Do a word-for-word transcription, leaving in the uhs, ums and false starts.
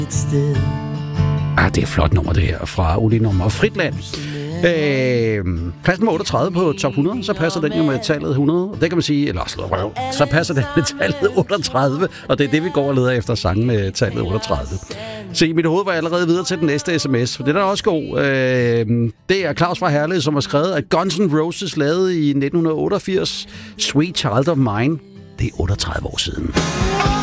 Ah, det er flot nummer, det her, fra Uli-nummer Fritland. Øh, pladsen var otteogtredive på top hundrede, så passer den jo med tallet hundrede. Det kan man sige, eller slå røv, så passer den med tallet otteogtredive, og det er det, vi går og leder efter sange med tallet otteogtredive. Se, mit hoved var allerede videre til den næste sms, for det er da også god. Øh, det er Claus fra Herlev, som har skrevet, at Guns N' Roses lavede i nitten otteogfirs Sweet Child of Mine. Det er otteogtredive år siden.